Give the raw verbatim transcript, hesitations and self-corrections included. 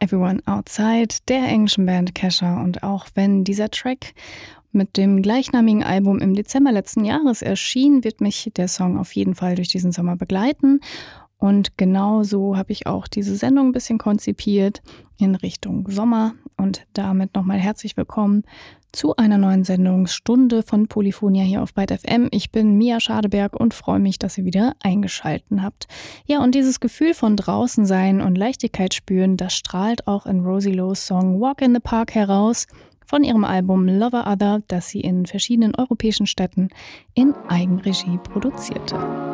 Everyone Outside der englischen Band Kesha. Und auch wenn dieser Track mit dem gleichnamigen Album im Dezember letzten Jahres erschien, wird mich der Song auf jeden Fall durch diesen Sommer begleiten. Und genau so habe ich auch diese Sendung ein bisschen konzipiert in Richtung Sommer. Und damit nochmal herzlich willkommen zu einer neuen Sendungsstunde von Polyphonia hier auf Byte F M. Ich bin Mia Schadeberg und freue mich, dass ihr wieder eingeschalten habt. Ja, und dieses Gefühl von draußen sein und Leichtigkeit spüren, das strahlt auch in Rosie Lowe's Song Walk in the Park heraus von ihrem Album Lover Other, das sie in verschiedenen europäischen Städten in Eigenregie produzierte.